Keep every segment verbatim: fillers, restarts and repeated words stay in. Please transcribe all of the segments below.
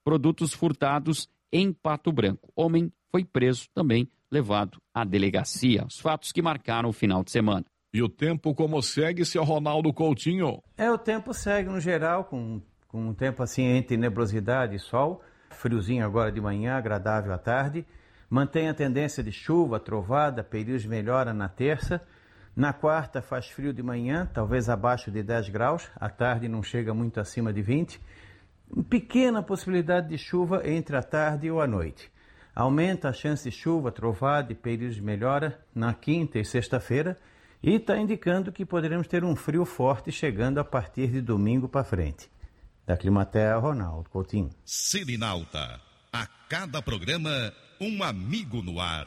produtos furtados em Pato Branco. Homem foi preso, também levado à delegacia. Os fatos que marcaram o final de semana. E o tempo como segue, seu Ronaldo Coutinho? É, o tempo segue no geral, com, com um tempo assim entre nebulosidade e sol. Friozinho agora de manhã, agradável à tarde. Mantém a tendência de chuva, trovada, períodos de melhora na terça. Na quarta faz frio de manhã, talvez abaixo de dez graus. À tarde não chega muito acima de vinte. Pequena possibilidade de chuva entre a tarde ou a noite. Aumenta a chance de chuva, trovada e períodos de melhora na quinta e sexta-feira. E está indicando que poderemos ter um frio forte chegando a partir de domingo para frente. Da Climatea, Ronaldo Coutinho. Selinalta, a cada programa, um amigo no ar.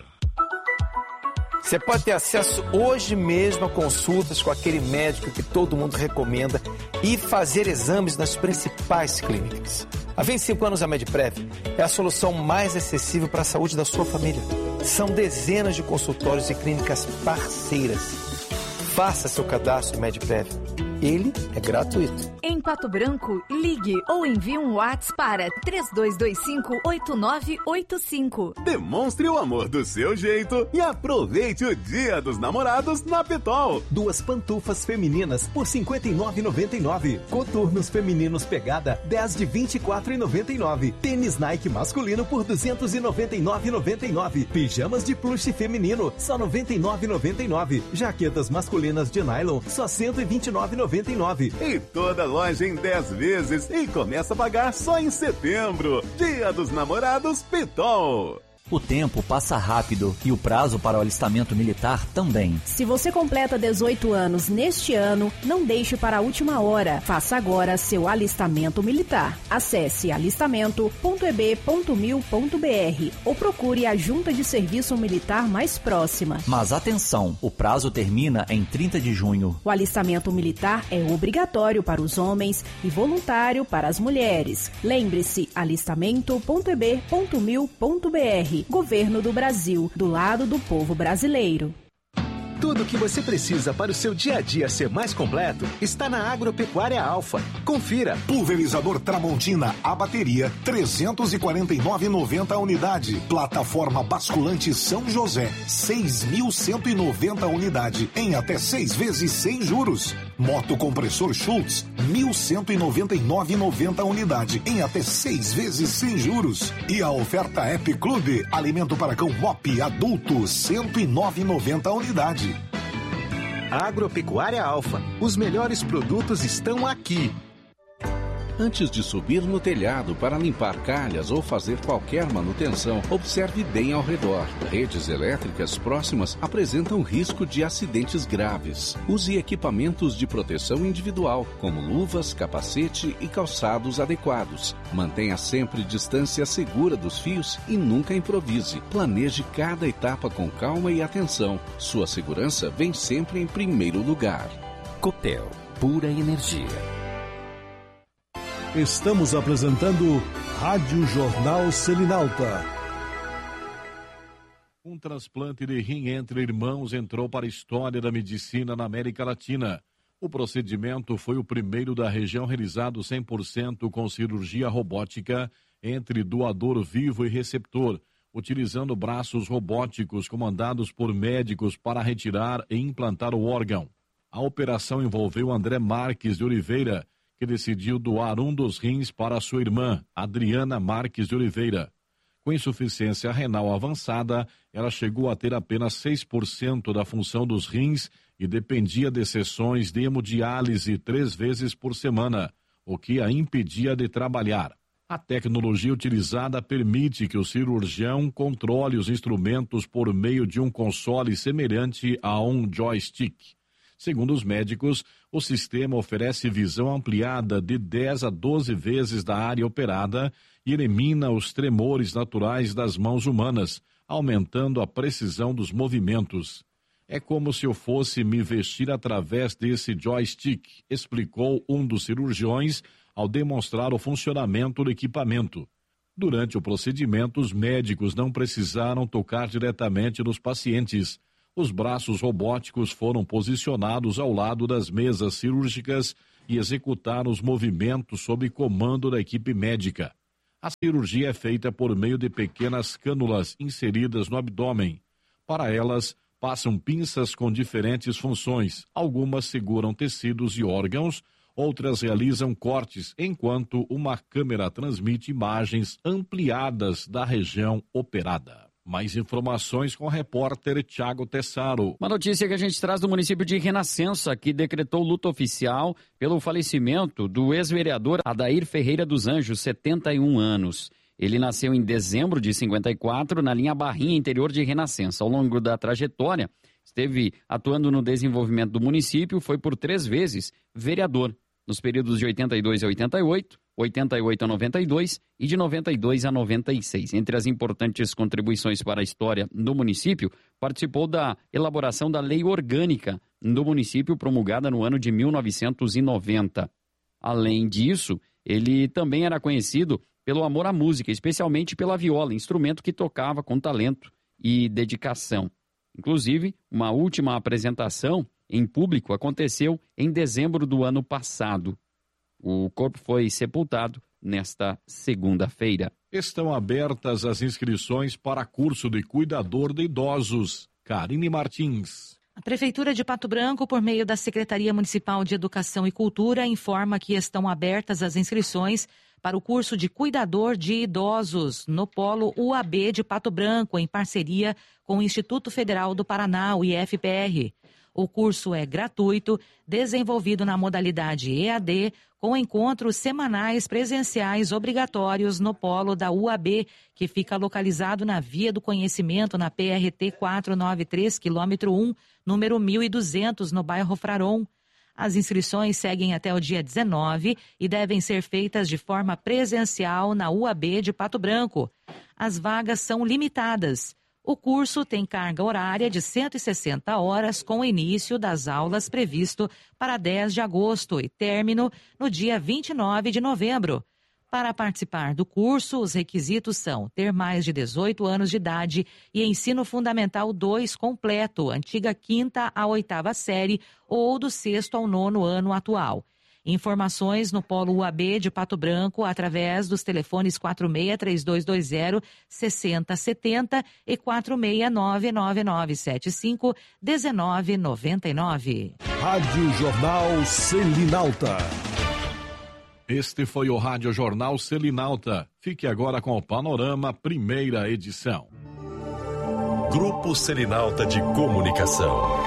Você pode ter acesso hoje mesmo a consultas com aquele médico que todo mundo recomenda e fazer exames nas principais clínicas. Há vinte e cinco anos a Medprev é a solução mais acessível para a saúde da sua família. São dezenas de consultórios e clínicas parceiras. Faça seu cadastro Medprev. Ele é gratuito. Em Pato Branco, ligue ou envie um WhatsApp para três dois dois cinco, oito nove oito cinco. Demonstre o amor do seu jeito e aproveite o Dia dos Namorados na Pitol. Duas pantufas femininas por cinquenta e nove reais e noventa e nove centavos. Coturnos femininos pegada dez de vinte e quatro reais e noventa e nove centavos. Tênis Nike masculino por duzentos e noventa e nove reais e noventa e nove centavos. Pijamas de plush feminino só noventa e nove reais e noventa e nove centavos. Jaquetas masculinas de nylon só cento e vinte e nove reais e noventa e nove centavos. E toda loja em dez vezes e começa a pagar só em setembro. Dia dos Namorados Pitol. O tempo passa rápido e o prazo para o alistamento militar também. Se você completa dezoito anos neste ano, não deixe para a última hora. Faça agora seu alistamento militar. Acesse alistamento ponto e b ponto mil ponto b r ou procure a junta de serviço militar mais próxima. Mas atenção, o prazo termina em trinta de junho. O alistamento militar é obrigatório para os homens e voluntário para as mulheres. Lembre-se, alistamento ponto e b ponto mil ponto b r. Governo do Brasil, do lado do povo brasileiro. Tudo o que você precisa para o seu dia a dia ser mais completo está na Agropecuária Alfa. Confira. Pulverizador Tramontina, a bateria, trezentos e quarenta e nove reais e noventa centavos a unidade. Plataforma basculante São José, seis mil cento e noventa a unidade, em até seis vezes sem juros. Moto compressor Schultz, mil cento e noventa e nove reais e noventa centavos a unidade, em até seis vezes sem juros. E a oferta App Clube, alimento para cão Mop adulto, cento e nove reais e noventa centavos a unidade. Agropecuária Alfa. Os melhores produtos estão aqui. Antes de subir no telhado para limpar calhas ou fazer qualquer manutenção, observe bem ao redor. Redes elétricas próximas apresentam risco de acidentes graves. Use equipamentos de proteção individual, como luvas, capacete e calçados adequados. Mantenha sempre distância segura dos fios e nunca improvise. Planeje cada etapa com calma e atenção. Sua segurança vem sempre em primeiro lugar. Copel, pura energia. Estamos apresentando Rádio Jornal Selinalta. Um transplante de rim entre irmãos entrou para a história da medicina na América Latina. O procedimento foi o primeiro da região realizado cem por cento com cirurgia robótica entre doador vivo e receptor, utilizando braços robóticos comandados por médicos para retirar e implantar o órgão. A operação envolveu André Marques de Oliveira, que decidiu doar um dos rins para sua irmã, Adriana Marques de Oliveira. Com insuficiência renal avançada, ela chegou a ter apenas seis por cento da função dos rins e dependia de sessões de hemodiálise três vezes por semana, o que a impedia de trabalhar. A tecnologia utilizada permite que o cirurgião controle os instrumentos por meio de um console semelhante a um joystick. Segundo os médicos, o sistema oferece visão ampliada de dez a doze vezes da área operada e elimina os tremores naturais das mãos humanas, aumentando a precisão dos movimentos. É como se eu fosse me vestir através desse joystick, explicou um dos cirurgiões ao demonstrar o funcionamento do equipamento. Durante o procedimento, os médicos não precisaram tocar diretamente nos pacientes. Os braços robóticos foram posicionados ao lado das mesas cirúrgicas e executaram os movimentos sob comando da equipe médica. A cirurgia é feita por meio de pequenas cânulas inseridas no abdômen. Para elas, passam pinças com diferentes funções. Algumas seguram tecidos e órgãos, outras realizam cortes, enquanto uma câmera transmite imagens ampliadas da região operada. Mais informações com o repórter Thiago Tessaro. Uma notícia que a gente traz do município de Renascença, que decretou luto oficial pelo falecimento do ex-vereador Adair Ferreira dos Anjos, setenta e um anos. Ele nasceu em dezembro de cinquenta e quatro, na linha Barrinha, interior de Renascença. Ao longo da trajetória, esteve atuando no desenvolvimento do município, foi por três vezes vereador, nos períodos de oitenta e dois a oitenta e oito, oitenta e oito a noventa e dois e de noventa e dois a noventa e seis. Entre as importantes contribuições para a história do município, participou da elaboração da lei orgânica do município, promulgada no ano de mil novecentos e noventa. Além disso, ele também era conhecido pelo amor à música, especialmente pela viola, instrumento que tocava com talento e dedicação. Inclusive, uma última apresentação em público aconteceu em dezembro do ano passado. O corpo foi sepultado nesta segunda-feira. Estão abertas as inscrições para curso de cuidador de idosos. Karine Martins. A Prefeitura de Pato Branco, por meio da Secretaria Municipal de Educação e Cultura, informa que estão abertas as inscrições para o curso de cuidador de idosos no Polo U A B de Pato Branco, em parceria com o Instituto Federal do Paraná, o I F P R. O curso é gratuito, desenvolvido na modalidade E A D, com encontros semanais presenciais obrigatórios no polo da U A B, que fica localizado na Via do Conhecimento, na P R T quatrocentos e noventa e três, quilômetro um, número mil e duzentos, no bairro Fraron. As inscrições seguem até o dia dezenove e devem ser feitas de forma presencial na U A B de Pato Branco. As vagas são limitadas. O curso tem carga horária de cento e sessenta horas, com início das aulas previsto para dez de agosto e término no dia vinte e nove de novembro. Para participar do curso, os requisitos são ter mais de dezoito anos de idade e ensino fundamental dois completo, antiga quinta a oitava série ou do sexto ao nono ano atual. Informações no Polo U A B de Pato Branco através dos telefones quatro seis três dois dois zero, seis zero sete zero e quatro seis nove nove nove sete cinco um nove nove nove. Rádio Jornal Selinalta. Este foi o Rádio Jornal Selinalta. Fique agora com o Panorama, primeira edição. Grupo Selinalta de Comunicação.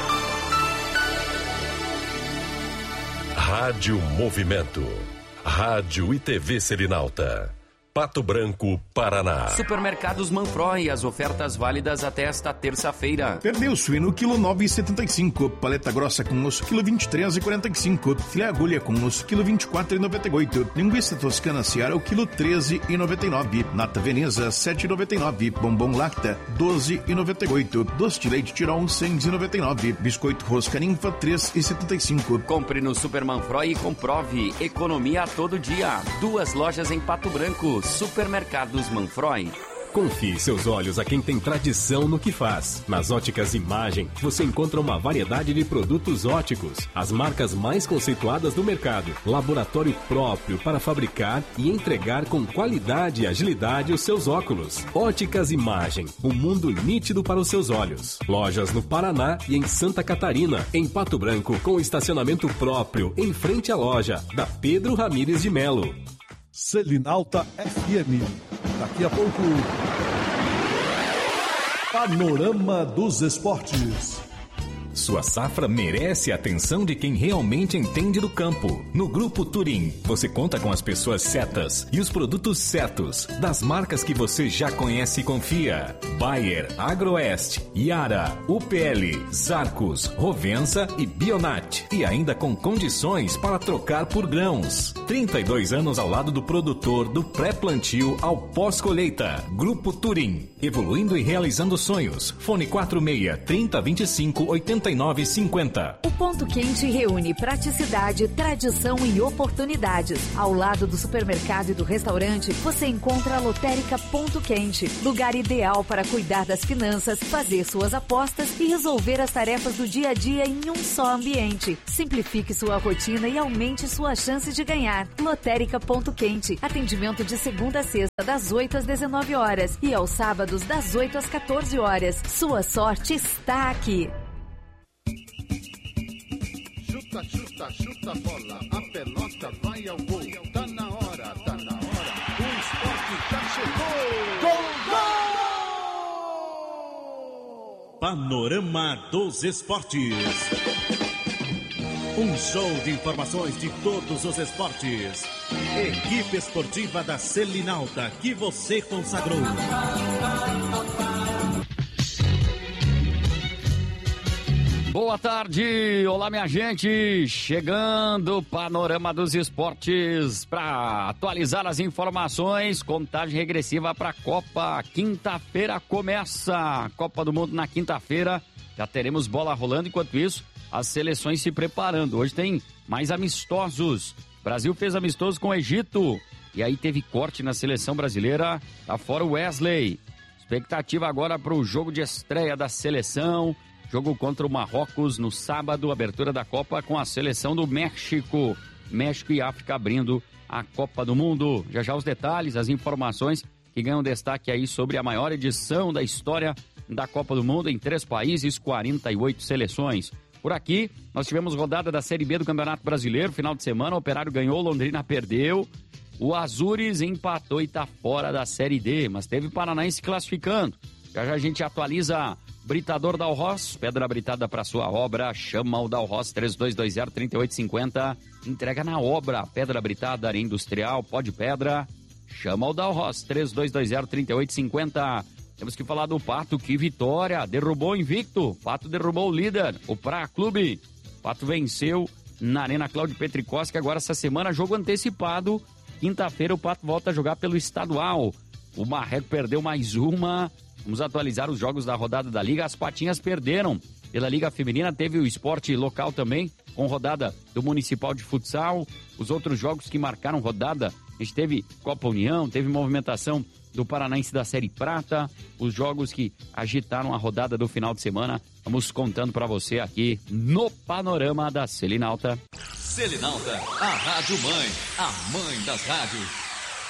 Rádio Movimento. Rádio e T V Selinalta. Pato Branco, Paraná. Supermercados Manfroy, as ofertas válidas até esta terça-feira. Pernil suíno, quilo nove e setenta e cinco. Paleta grossa com osso, quilo vinte e três e quarenta e cinco. Filé agulha com osso, quilo vinte e quatro e noventa e oito. Linguiça toscana Seara, o quilo treze e noventa e nove. Nata Veneza, sete e noventa e nove. Bombom Lacta, doze e noventa e oito. Doce de leite Tirol, seis e noventa e nove. Biscoito Rosca Ninfa, três e setenta e cinco. Compre no Super Manfroy e comprove economia a todo dia. Duas lojas em Pato Branco. Supermercados Manfroy. Confie seus olhos a quem tem tradição no que faz. Nas Óticas Imagem, você encontra uma variedade de produtos óticos, as marcas mais conceituadas do mercado, laboratório próprio para fabricar e entregar com qualidade e agilidade os seus óculos. Óticas Imagem, um mundo nítido para os seus olhos. Lojas no Paraná e em Santa Catarina, em Pato Branco, com estacionamento próprio em frente à loja da Pedro Ramires de Melo. Selinalta F M. Daqui a pouco, Panorama dos Esportes. Sua safra merece a atenção de quem realmente entende do campo. No Grupo Turim, você conta com as pessoas certas e os produtos certos, das marcas que você já conhece e confia. Bayer, Agroeste, Yara, U P L, Zarcos, Rovensa e Bionat. E ainda com condições para trocar por grãos. trinta e dois anos ao lado do produtor, do pré-plantio ao pós-colheita. Grupo Turim, evoluindo e realizando sonhos. Fone quatro seis, trinta, vinte e cinco, oitenta noventa e nove cinquenta. O Ponto Quente reúne praticidade, tradição e oportunidades. Ao lado do supermercado e do restaurante, você encontra a Lotérica Ponto Quente, lugar ideal para cuidar das finanças, fazer suas apostas e resolver as tarefas do dia a dia em um só ambiente. Simplifique sua rotina e aumente suas chances de ganhar. Lotérica Ponto Quente, atendimento de segunda a sexta, das oito às dezenove horas e aos sábados, das oito às quatorze horas. Sua sorte está aqui. Chuta, chuta, chuta a bola, a pelota vai ao gol. Tá na hora, tá na hora, o esporte já chegou. Gol, gol! Panorama dos Esportes. Um show de informações de todos os esportes. Equipe esportiva da Selinalta que você consagrou. Boa tarde, olá minha gente, chegando o Panorama dos Esportes para atualizar as informações, contagem regressiva para a Copa, quinta-feira começa, Copa do Mundo na quinta-feira, já teremos bola rolando, enquanto isso as seleções se preparando, hoje tem mais amistosos, o Brasil fez amistoso com o Egito, e aí teve corte na seleção brasileira, tá fora o Wesley, expectativa agora para o jogo de estreia da seleção. Jogo contra o Marrocos no sábado, abertura da Copa com a seleção do México. México e África abrindo a Copa do Mundo. Já já os detalhes, as informações que ganham destaque aí sobre a maior edição da história da Copa do Mundo em três países, quarenta e oito seleções. Por aqui, nós tivemos rodada da Série B do Campeonato Brasileiro, final de semana, o Operário ganhou, Londrina perdeu. O Azures empatou e tá fora da Série D, mas teve Paranaense classificando. Já já a gente atualiza Britador Dalros, pedra britada para sua obra, chama o Dalros três dois dois zero, três oito cinco zero, entrega na obra, pedra britada, área industrial, pó de pedra, chama o Dalros três dois dois zero, três oito cinco zero. Temos que falar do Pato, que vitória, derrubou o invicto, Pato derrubou o líder, o Pra Clube, Pato venceu na Arena Cláudio Petrikowski, agora essa semana jogo antecipado, quinta-feira o Pato volta a jogar pelo estadual, o Marreco perdeu mais uma. Vamos atualizar os jogos da rodada da Liga. As Patinhas perderam pela Liga Feminina. Teve o esporte local também, com rodada do Municipal de Futsal. Os outros jogos que marcaram rodada, a gente teve Copa União, teve movimentação do Paranaense da Série Prata. Os jogos que agitaram a rodada do final de semana. Vamos contando para você aqui no Panorama da Selinalta. Selinalta, a rádio mãe, a mãe das rádios.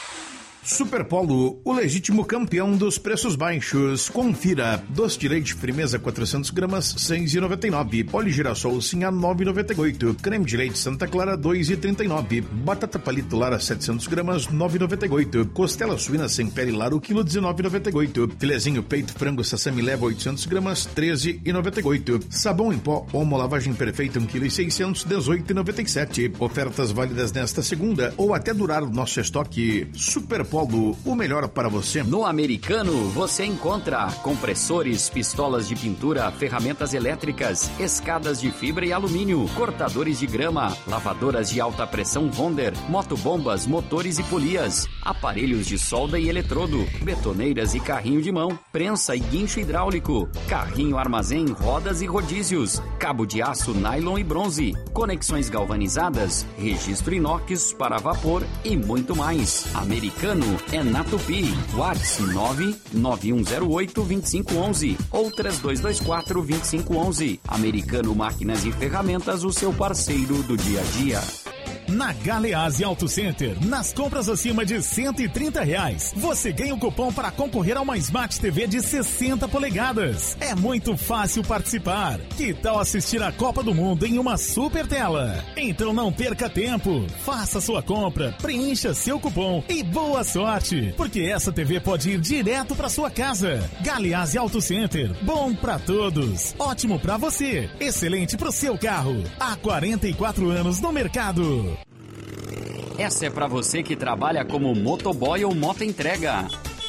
Superpolo, o legítimo campeão dos preços baixos. Confira. Doce de leite firmeza quatrocentas gramas, seis reais e noventa e nove. Óleo girassol sim a nove reais e noventa e oito. Creme de leite Santa Clara, dois reais e trinta e nove. Batata palito Lara setecentas gramas, nove reais e noventa e oito. Costela suína sem pele Lara, o quilo dezenove reais e noventa e oito. Filezinho peito frango Sassami leva oitocentas gramas, treze reais e noventa e oito. Sabão em pó Omo lavagem perfeita, um quilo e seiscentos, dezoito reais e noventa e sete. Ofertas válidas nesta segunda ou até durar o nosso estoque. Superpolo, o melhor para você. No Americano, você encontra compressores, pistolas de pintura, ferramentas elétricas, escadas de fibra e alumínio, cortadores de grama, lavadoras de alta pressão Wonder, motobombas, motores e polias, aparelhos de solda e eletrodo, betoneiras e carrinho de mão, prensa e guincho hidráulico, carrinho armazém, rodas e rodízios, cabo de aço, nylon e bronze, conexões galvanizadas, registro inox para vapor e muito mais. Americano é na Tupi. WhatsApp nove nove um zero oito, dois cinco um um ou três dois dois quatro, dois cinco um um. Americano Máquinas e Ferramentas, o seu parceiro do dia a dia. Na Galeazzi Auto Center, nas compras acima de cento e trinta reais, você ganha um cupom para concorrer a uma Smart T V de sessenta polegadas. É muito fácil participar. Que tal assistir a Copa do Mundo em uma super tela? Então não perca tempo. Faça sua compra, preencha seu cupom e boa sorte, porque essa T V pode ir direto para sua casa. Galeazzi Auto Center, bom para todos, ótimo para você, excelente para o seu carro. Há quarenta e quatro anos no mercado. Essa é para você que trabalha como motoboy ou motoentrega. A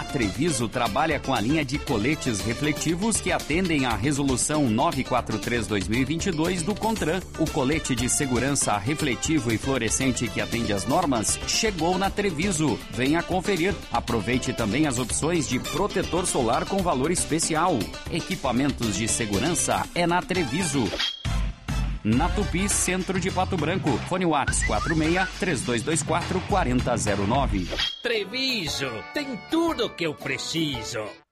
Treviso trabalha com a linha de coletes refletivos que atendem à Resolução novecentos e quarenta e três barra dois mil e vinte e dois do CONTRAN. O colete de segurança refletivo e fluorescente que atende às normas chegou na Treviso. Venha conferir. Aproveite também as opções de protetor solar com valor especial. Equipamentos de segurança é na Treviso. Na Tupi, centro de Pato Branco. Fone Whats quatro seis, três dois dois quatro, quatro zero zero nove. Treviso, tem tudo que eu preciso.